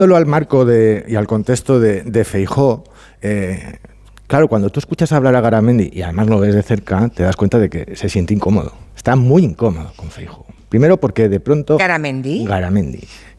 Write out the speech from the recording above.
Solo al marco y al contexto de Feijóo, claro, cuando tú escuchas hablar a Garamendi, y además lo ves de cerca, te das cuenta de que se siente incómodo. Está muy incómodo con Feijóo. Primero porque de pronto... ¿Garamendi? Garamendi.